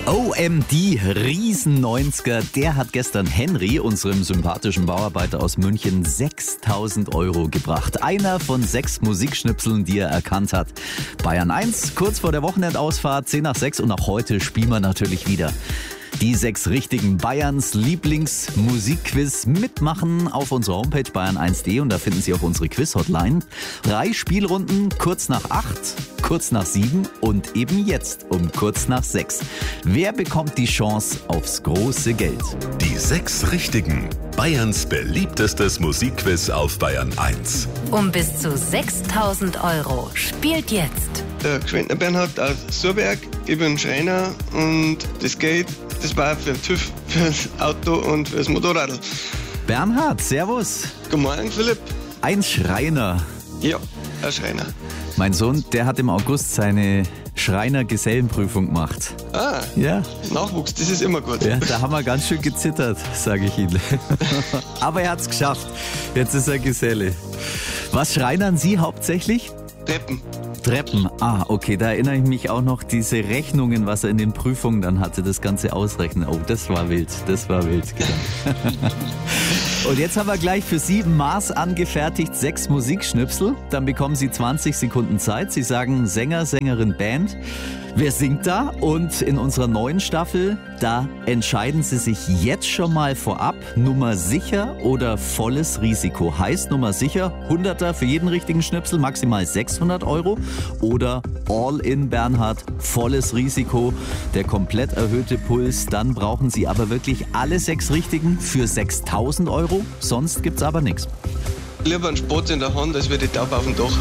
OMD, Riesen-90er, der hat gestern Henry, unserem sympathischen Bauarbeiter aus München, 6.000 € gebracht. Einer von 6 Musikschnipseln, die er erkannt hat. Bayern 1, kurz vor der Wochenendausfahrt, 10 nach 6 und auch heute spielen wir natürlich wieder. Die 6 richtigen Bayerns Lieblingsmusikquiz. Mitmachen auf unserer Homepage bayern1.de und da finden Sie auch unsere Quiz-Hotline. 3 Spielrunden, kurz nach 8, kurz nach 7 und eben jetzt um kurz nach 6. Wer bekommt die Chance aufs große Geld? Die 6 richtigen. Bayerns beliebtestes Musikquiz auf Bayern 1. Um bis zu 6.000 € spielt jetzt Der Gschwendtner Bernhard aus Surberg. Ich bin Schreiner und das Geld, das war für den TÜV, fürs Auto und fürs Motorrad. Bernhard, servus. Guten Morgen, Philipp. Ein Schreiner. Ja, ein Schreiner. Mein Sohn, der hat im August seine Schreiner-Gesellenprüfung gemacht. Ah, Ja. Nachwuchs, das ist immer gut. Ja, da haben wir ganz schön gezittert, sage ich Ihnen. Aber er hat's geschafft. Jetzt ist er Geselle. Was schreinern Sie hauptsächlich? Treppen. Treppen. Ah, okay, da erinnere ich mich auch noch, diese Rechnungen, was er in den Prüfungen dann hatte, das Ganze ausrechnen. Oh, das war wild, genau. Und jetzt haben wir gleich für Sie Maß angefertigt 6 Musikschnipsel. Dann bekommen Sie 20 Sekunden Zeit. Sie sagen Sänger, Sängerin, Band. Wer singt da? Und in unserer neuen Staffel, da entscheiden Sie sich jetzt schon mal vorab, Nummer sicher oder volles Risiko. Heißt Nummer sicher, 100er für jeden richtigen Schnipsel, maximal 600 € oder All-in Bernhard, volles Risiko, der komplett erhöhte Puls. Dann brauchen Sie aber wirklich alle 6 richtigen für 6.000 €, sonst gibt's aber nichts. Lieber ein Spatz in der Hand, als wie die Taube auf dem Dach.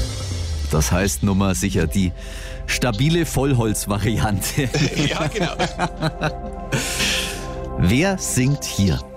Das heißt Nummer sicher, die stabile Vollholz-Variante. Ja, genau. Wer singt hier?